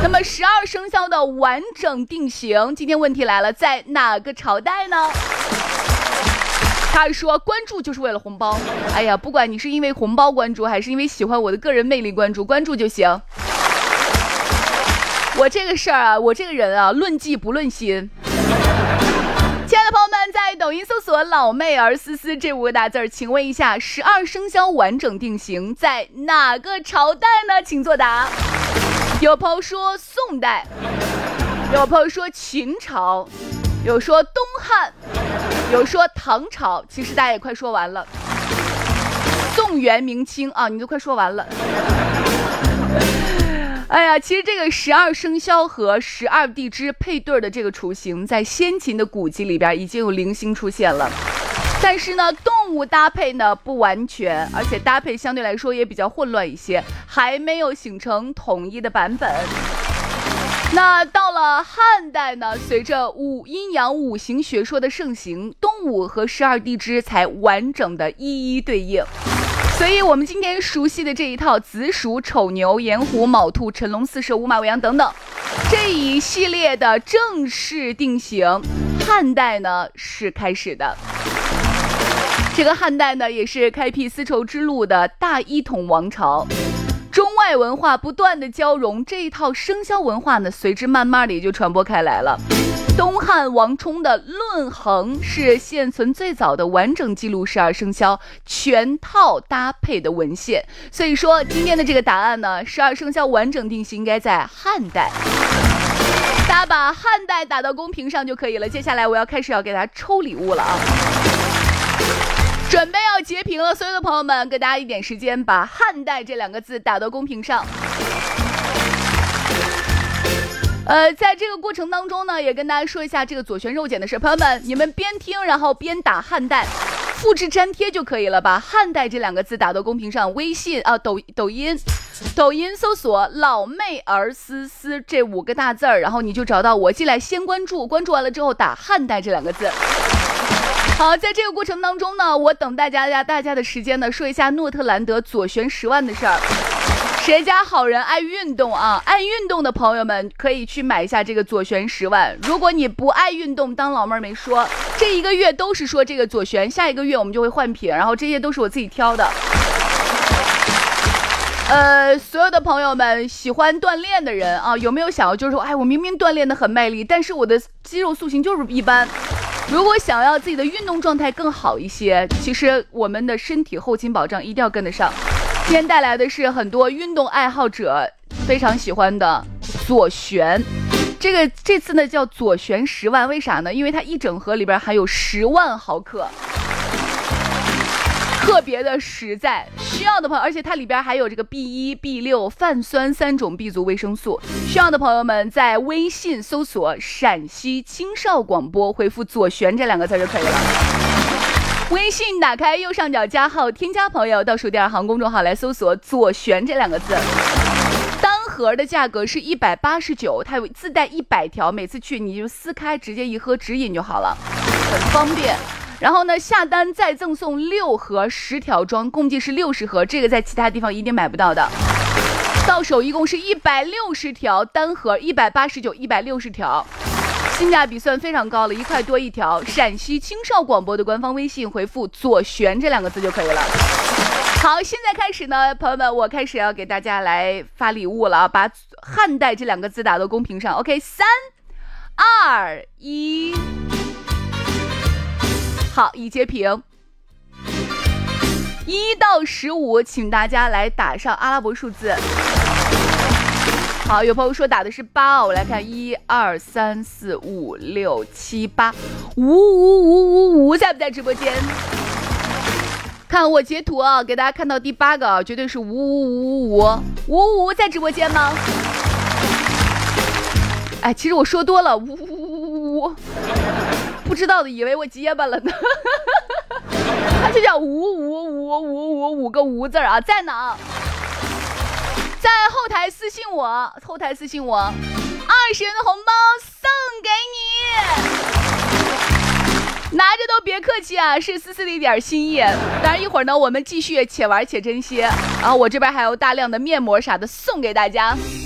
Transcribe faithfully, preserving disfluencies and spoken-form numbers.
那么十二生肖的完整定型，今天问题来了，在哪个朝代呢？他说关注就是为了红包。哎呀，不管你是因为红包关注还是因为喜欢我的个人魅力关注，关注就行。我这个事儿啊，我这个人啊，论迹不论心。亲爱的朋友们，在抖音搜索老妹儿思思这五个大字儿，请问一下，十二生肖完整定型在哪个朝代呢？请作答。有朋友说宋代，有朋友说秦朝，有说东汉，有说唐朝。其实大家也快说完了，宋元明清啊，你都快说完了。哎呀，其实这个十二生肖和十二地支配对的这个雏形，在先秦的古籍里边已经有零星出现了，但是呢，动物搭配呢不完全，而且搭配相对来说也比较混乱一些，还没有形成统一的版本。那到了汉代呢，随着五阴阳五行学说的盛行，动物和十二地支才完整的一一对应。所以我们今天熟悉的这一套子鼠、丑牛、寅虎、卯兔、辰龙、巳蛇、午马、未羊等等这一系列的正式定型，汉代呢是开始的。这个汉代呢也是开辟丝绸之路的大一统王朝，中外文化不断的交融，这一套生肖文化呢随之慢慢的也就传播开来了。东汉王充的《论衡》是现存最早的完整记录十二生肖全套搭配的文献，所以说今天的这个答案呢，十二生肖完整定型应该在汉代。大家把汉代打到公屏上就可以了。接下来我要开始要给大家抽礼物了啊！准备要截屏了，所有的朋友们，给大家一点时间，把汉代这两个字打到公屏上。呃，在这个过程当中呢，也跟大家说一下这个左旋肉碱的事。朋友们，你们边听然后边打汉代，复制粘贴就可以了。把汉代这两个字打到公屏上，微信啊、抖抖音，抖音搜索老妹儿思思这五个大字儿，然后你就找到我，进来先关注，关注完了之后打汉代这两个字。好，在这个过程当中呢，我等大家大家的时间呢，说一下诺特兰德左旋十万的事儿。谁家好人爱运动啊？爱运动的朋友们可以去买一下这个左旋十万。如果你不爱运动，当老妹儿没说，这一个月都是说这个左旋，下一个月我们就会换品，然后这些都是我自己挑的。呃，所有的朋友们喜欢锻炼的人啊，有没有想要就是说，哎，我明明锻炼的很卖力，但是我的肌肉塑形就是一般。如果想要自己的运动状态更好一些，其实我们的身体后勤保障一定要跟得上。今天带来的是很多运动爱好者非常喜欢的左旋，这个这次呢叫左旋十万，为啥呢？因为它一整盒里边含有十万毫克，特别的实在。需要的朋友，而且它里边还有这个 B 一、B 六、泛酸三种 B 族维生素。需要的朋友们在微信搜索陕西青少广播，回复左旋这两个字就可以了。微信打开右上角加号，添加朋友，倒数第二行公众号来搜索左旋这两个字。单盒的价格是一百八十九，它有自带一百条，每次去你就撕开直接一喝直饮就好了，很方便。然后呢，下单再赠送六盒十条装，共计是六十盒，这个在其他地方一定买不到的。到手一共是一百六十条，单盒一百八十九，一百六十条。性价比算非常高了，一块多一条。陕西青少广播的官方微信回复左旋这两个字就可以了。好，现在开始呢，朋友们，我开始要给大家来发礼物了啊！把汉代这两个字打到公屏上。OK， 三二一，好，已截屏。一到十五，请大家来打上阿拉伯数字。好，有朋友说打的是八，我来看一二三四五六七八，五五五五五在不在直播间？看我截图啊，给大家看到第八个，绝对是五五五五五五五在直播间吗？哎，其实我说多了，五五五五，不知道的以为我结巴了呢。它就叫五五五五五五个无字啊，在哪？在后台私信我，后台私信我，二十元的红包送给你，拿着都别客气啊，是思思的一点心意。当然一会儿呢，我们继续且玩且珍惜，然后我这边还有大量的面膜啥的送给大家。